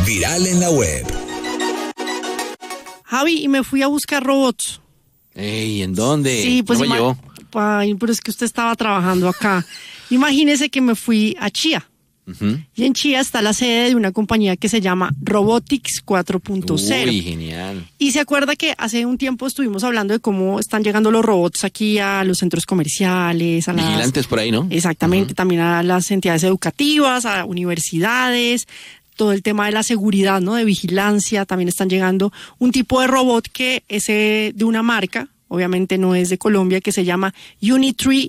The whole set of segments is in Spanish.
Viral en la web. Javi, y me fui a buscar robots. Ey, ¿en dónde? Sí, pues No me llevó. ay, pero es que usted estaba trabajando acá. Imagínese que me fui a Chía. Y en Chía está la sede de una compañía que se llama Robotics 4.0. Uy, genial. Y se acuerda que hace un tiempo estuvimos hablando de cómo están llegando los robots aquí a los centros comerciales, a Vigilantes por ahí, ¿no? Exactamente, también a las entidades educativas, a universidades, todo el tema de la seguridad, ¿no? De vigilancia, también están llegando un tipo de robot que es de una marca, obviamente no es de Colombia, que se llama Unitree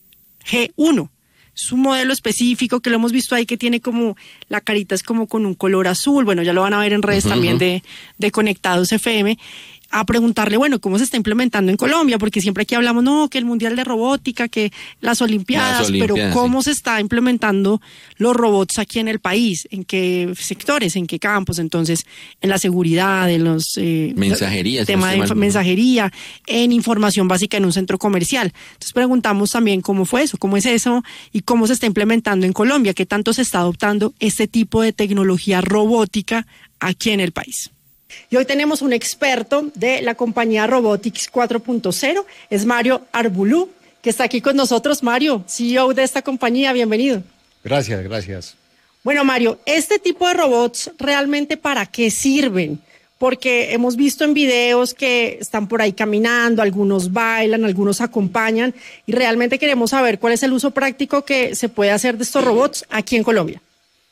G1. Es un modelo específico que lo hemos visto ahí que tiene como, la carita es como con un color azul, bueno, ya lo van a ver en redes también de Conectados FM, a preguntarle, bueno, cómo se está implementando en Colombia, porque siempre aquí hablamos, no, que el Mundial de Robótica, que las Olimpiadas, pero cómo se está implementando los robots aquí en el país, en qué sectores, en qué campos, entonces, en la seguridad, en los mensajería, tema de mensajería, en información básica en un centro comercial. Entonces preguntamos también cómo fue eso, cómo es eso y cómo se está implementando en Colombia, qué tanto se está adoptando este tipo de tecnología robótica aquí en el país. Y hoy tenemos un experto de la compañía Robotics 4.0, es Mario Arbulú, que está aquí con nosotros. Mario, CEO de esta compañía, bienvenido. Gracias, gracias. Bueno, Mario, este tipo de robots, ¿realmente para qué sirven? Porque hemos visto en videos que están por ahí caminando, algunos bailan, algunos acompañan, y realmente queremos saber cuál es el uso práctico que se puede hacer de estos robots aquí en Colombia.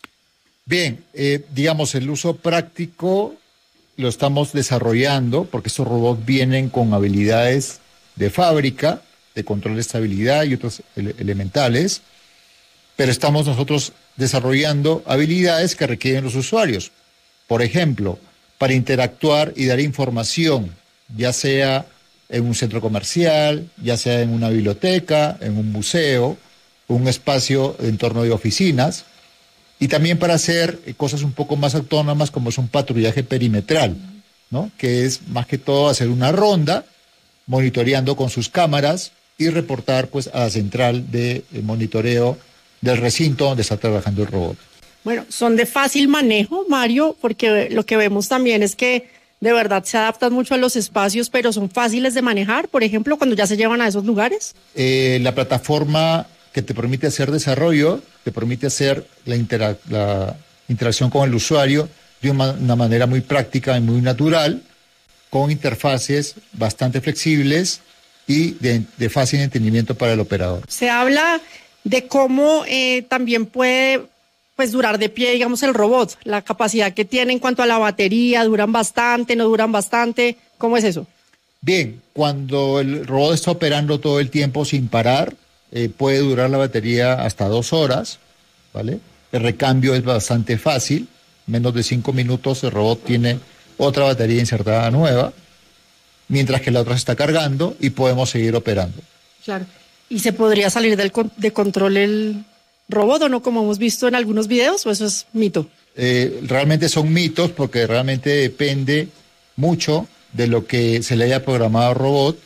Bien, digamos, el uso práctico lo estamos desarrollando porque estos robots vienen con habilidades de fábrica, de control de estabilidad y otros elementales, pero estamos nosotros desarrollando habilidades que requieren los usuarios. Por ejemplo, para interactuar y dar información, ya sea en un centro comercial, ya sea en una biblioteca, en un museo, un espacio de entorno de oficinas, y también para hacer cosas un poco más autónomas como es un patrullaje perimetral, ¿no? Que es más que todo hacer una ronda, monitoreando con sus cámaras y reportar pues a la central de monitoreo del recinto donde está trabajando el robot. Bueno, son de fácil manejo, Mario, porque lo que vemos también es que de verdad se adaptan mucho a los espacios, pero son fáciles de manejar, por ejemplo, cuando ya se llevan a esos lugares. La plataforma que te permite hacer desarrollo, te permite hacer la interacción con el usuario de una manera muy práctica y muy natural, con interfaces bastante flexibles y de fácil entendimiento para el operador. Se habla de cómo también puede pues durar de pie, digamos, el robot, la capacidad que tiene en cuanto a la batería, duran bastante, no duran bastante, ¿cómo es eso? Bien, cuando el robot está operando todo el tiempo sin parar, puede durar la batería hasta 2 horas, ¿vale? El recambio es bastante fácil, menos de 5 minutos el robot tiene otra batería insertada nueva, mientras que la otra se está cargando y podemos seguir operando. Claro, ¿y se podría salir de control el robot o no, como hemos visto en algunos videos, o eso es mito? Realmente son mitos porque realmente depende mucho de lo que se le haya programado al robot,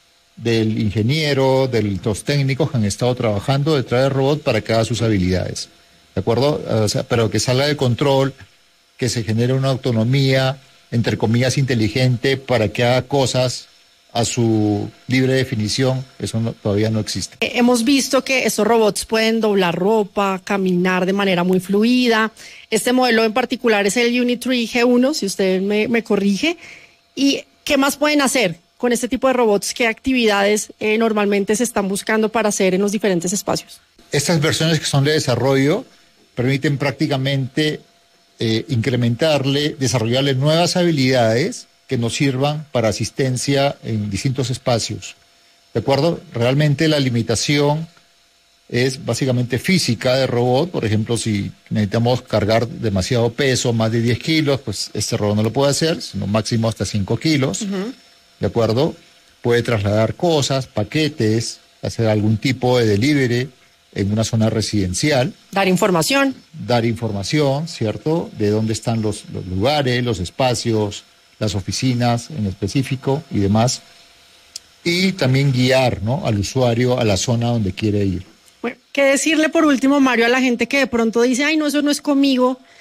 del ingeniero, de los técnicos que han estado trabajando detrás del robot para que haga sus habilidades, ¿de acuerdo? O sea, pero que salga de control, que se genere una autonomía, entre comillas, inteligente para que haga cosas a su libre definición, eso todavía no existe. Hemos visto que estos robots pueden doblar ropa, caminar de manera muy fluida. Este modelo en particular es el Unitree G1, si usted me corrige. ¿Y qué más pueden hacer con este tipo de robots? ¿Qué actividades normalmente se están buscando para hacer en los diferentes espacios? Estas versiones que son de desarrollo permiten prácticamente desarrollarle nuevas habilidades que nos sirvan para asistencia en distintos espacios. ¿De acuerdo? Realmente la limitación es básicamente física de robot. Por ejemplo, si necesitamos cargar demasiado peso, más de 10 kilos, pues este robot no lo puede hacer, sino máximo hasta 5 kilos. ¿De acuerdo? Puede trasladar cosas, paquetes, hacer algún tipo de delivery en una zona residencial. Dar información. Dar información, ¿cierto? De dónde están los lugares, los espacios, las oficinas en específico y demás. Y también guiar, ¿no?, al usuario a la zona donde quiere ir. Bueno, ¿qué decirle por último, Mario, a la gente que de pronto dice, ay, no, eso no es conmigo?